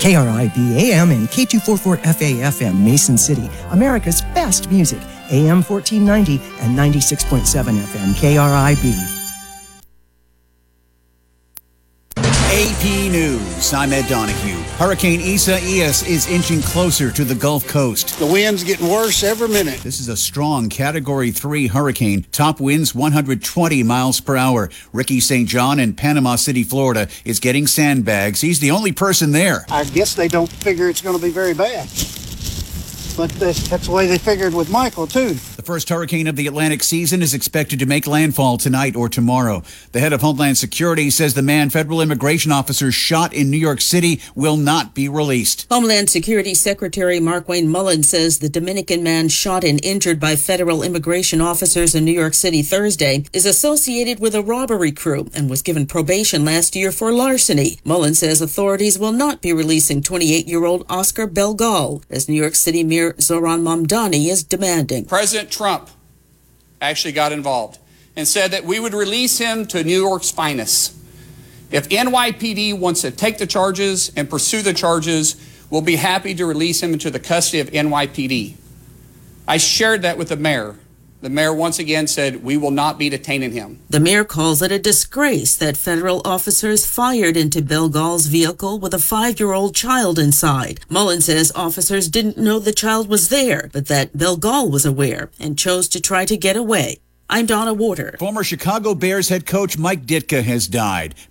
KRIB AM and K244FA FM, Mason City, America's best music, AM 1490 and 96.7 FM, KRIB. AP News. I'm Ed Donahue. Hurricane Isaias is inching closer to the Gulf Coast. The wind's getting worse every minute. This is a strong Category 3 hurricane. Top winds 120 miles per hour. Ricky St. John in Panama City, Florida, is getting sandbags. He's the only person there. I guess they don't figure it's going to be very bad. But that's the way they figured with Michael, too. The first hurricane of the Atlantic season is expected to make landfall tonight or tomorrow. The head of Homeland Security says the man federal immigration officers shot in New York City will not be released. Homeland Security Secretary Markwayne Mullin says the Dominican man shot and injured by federal immigration officers in New York City Thursday is associated with a robbery crew and was given probation last year for larceny. Mullin says authorities will not be releasing 28-year-old Oscar Belgal, as New York City Mayor Zohran Mamdani is demanding. President Trump actually got involved and said that we would release him to New York's finest. If NYPD wants to take the charges and pursue the charges, we'll be happy to release him into the custody of NYPD. I shared that with the mayor. The mayor once again said we will not be detaining him. The mayor calls it a disgrace that federal officers fired into Belgal's vehicle with a 5-year-old child inside. Mullin says officers didn't know the child was there, but that Belgal was aware and chose to try to get away. I'm Donna Warder. Former Chicago Bears head coach Mike Ditka has died.